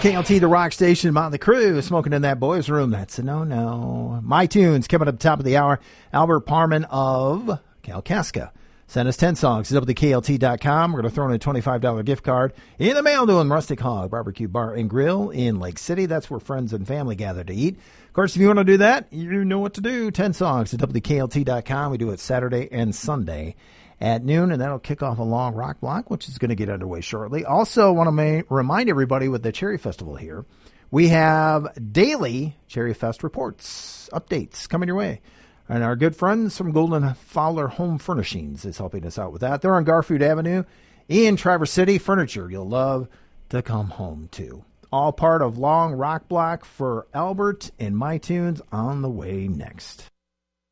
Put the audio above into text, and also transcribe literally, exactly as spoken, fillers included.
K L T, the rock station. Motley Crue smoking in that boys' room. That's a no-no. My Tunes coming up at the top of the hour. Albert Parman of Kalkaska sent us ten songs to W K L T dot com. We're going to throw in a twenty-five dollars gift card in the mail to him. Rustic Hog Barbecue Bar and Grill in Lake City. That's where friends and family gather to eat. Of course, if you want to do that, you know what to do. ten songs to W K L T dot com. We do it Saturday and Sunday at noon, and that'll kick off a long rock block, which is going to get underway shortly. Also, want to ma- remind everybody with the Cherry Festival here, we have daily Cherry Fest reports, updates coming your way. And our good friends from Golden Fowler Home Furnishings is helping us out with that. They're on Garfield Avenue in Traverse City. Furniture you'll love to come home to. All part of Long Rock Block for Albert and My Tunes on the way next.